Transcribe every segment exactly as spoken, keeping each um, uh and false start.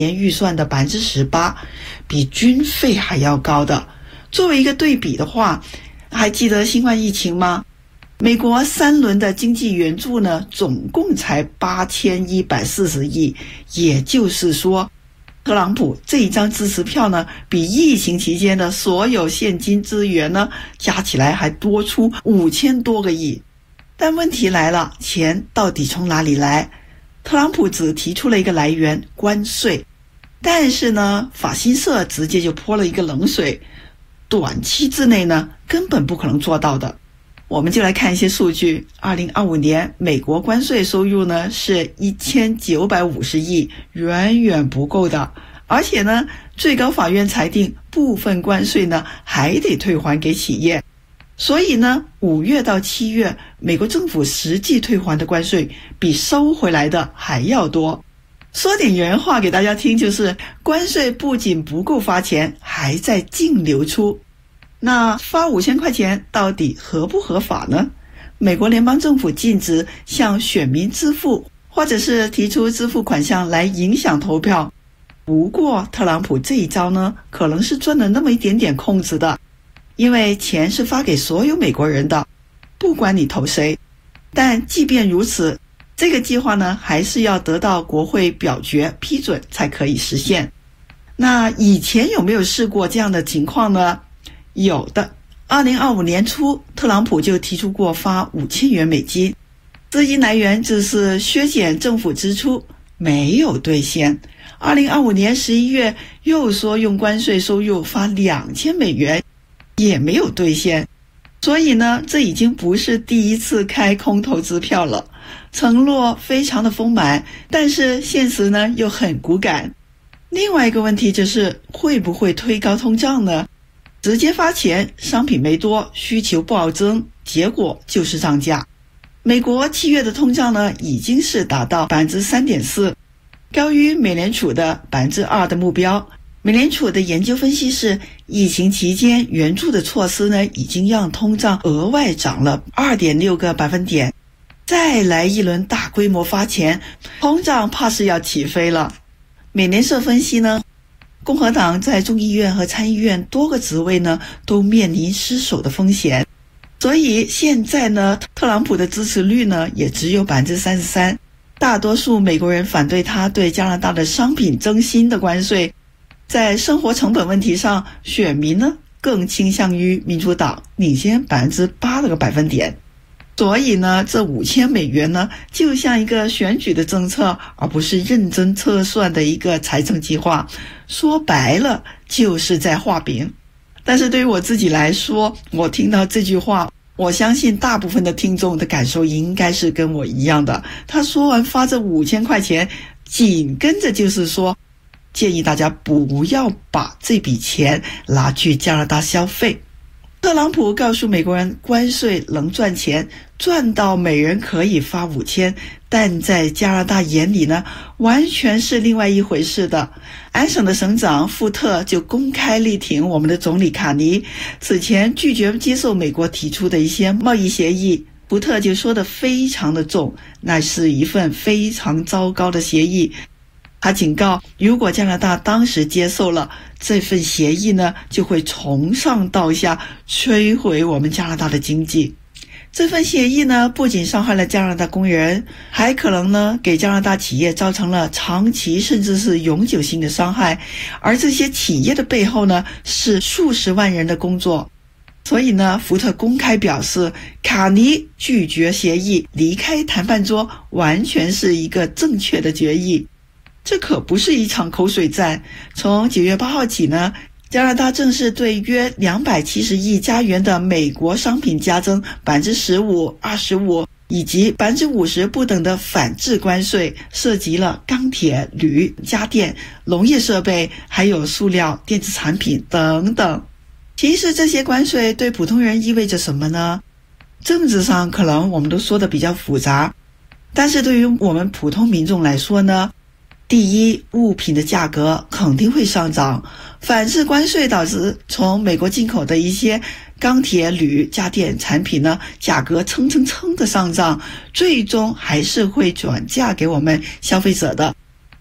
年预算的 百分之十八， 比军费还要高的。作为一个对比的话，还记得新冠疫情吗？美国三轮的经济援助呢，总共才八千一百四十亿，也就是说，特朗普这一张支持票呢，比疫情期间的所有现金资源呢，加起来还多出五千多个亿。但问题来了，钱到底从哪里来？特朗普只提出了一个来源，关税。但是呢，法新社直接就泼了一个冷水，短期之内呢，根本不可能做到的。我们就来看一些数据。二零二五年美国关税收入呢是一千九百五十亿，远远不够的。而且呢，最高法院裁定部分关税呢还得退还给企业。所以呢，五月到七月，美国政府实际退还的关税比收回来的还要多。说点原话给大家听，就是关税不仅不够发钱，还在净流出。那发五千块钱到底合不合法呢？美国联邦政府禁止向选民支付，或者是提出支付款项来影响投票。不过特朗普这一招呢，可能是赚了那么一点点空子的，因为钱是发给所有美国人的，不管你投谁。但即便如此，这个计划呢，还是要得到国会表决批准才可以实现。那以前有没有试过这样的情况呢？有的。二零二五年初，特朗普就提出过发五千元美金，资金来源就是削减政府支出，没有兑现。二零二五年十一月又说用关税收入发两千美元，也没有兑现。所以呢，这已经不是第一次开空头支票了，承诺非常的丰满，但是现实呢又很骨感。另外一个问题就是会不会推高通胀呢？直接发钱，商品没多，需求暴增，结果就是涨价。美国七月的通胀呢，已经是达到 百分之三点四， 高于美联储的 百分之二 的目标。美联储的研究分析是，疫情期间援助的措施呢，已经让通胀额外涨了 二点六个百分点。再来一轮大规模发钱，通胀怕是要起飞了。美联社分析呢，共和党在众议院和参议院多个职位呢，都面临失守的风险。所以现在呢，特朗普的支持率呢，也只有 百分之三十三。大多数美国人反对他对加拿大的商品征新的关税。在生活成本问题上，选民呢更倾向于民主党，领先 百分之八 个百分点。所以呢，这五千美元呢，就像一个选举的政策，而不是认真测算的一个财政计划。说白了，就是在画饼。但是对于我自己来说，我听到这句话，我相信大部分的听众的感受应该是跟我一样的。他说完发这五千块钱，紧跟着就是说，建议大家不要把这笔钱拿去加拿大消费。特朗普告诉美国人，关税能赚钱，赚到每人可以发五千，但在加拿大眼里呢，完全是另外一回事的。安省的省长富特就公开力挺我们的总理卡尼，此前拒绝接受美国提出的一些贸易协议。福特就说得非常的重，那是一份非常糟糕的协议。他警告，如果加拿大当时接受了这份协议呢，就会从上到下摧毁我们加拿大的经济。这份协议呢，不仅伤害了加拿大工人，还可能呢给加拿大企业造成了长期甚至是永久性的伤害，而这些企业的背后呢，是数十万人的工作。所以呢，福特公开表示，卡尼拒绝协议，离开谈判桌，完全是一个正确的决议。这可不是一场口水战。从九月八号起呢，加拿大正式对约两百七十亿加元的美国商品加征 百分之十五、二十五 以及 百分之五十 不等的反制关税，涉及了钢铁、铝、家电、农业设备，还有塑料、电子产品等等。其实这些关税对普通人意味着什么呢？政治上可能我们都说的比较复杂，但是对于我们普通民众来说呢，第一，物品的价格肯定会上涨，反制关税导致从美国进口的一些钢铁、铝、家电产品呢，价格蹭蹭蹭的上涨，最终还是会转嫁给我们消费者的。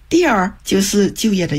第二就是就业的